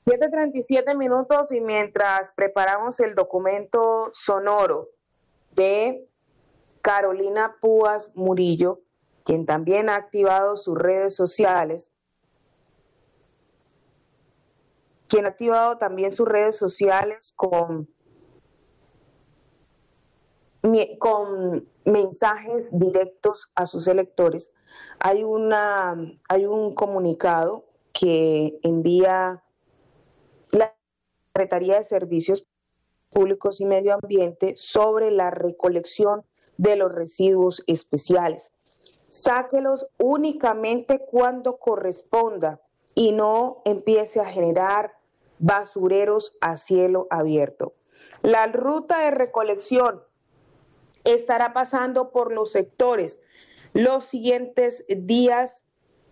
7:37 y mientras preparamos el documento sonoro de Carolina Púas Murillo, quien también ha activado sus redes sociales, quien ha activado también sus redes sociales con mensajes directos a sus electores. Hay un comunicado que envía la Secretaría de Servicios Públicos y Medio Ambiente sobre la recolección de los residuos especiales. Sáquelos únicamente cuando corresponda y no empiece a generar basureros a cielo abierto. La ruta de recolección estará pasando por los sectores los siguientes días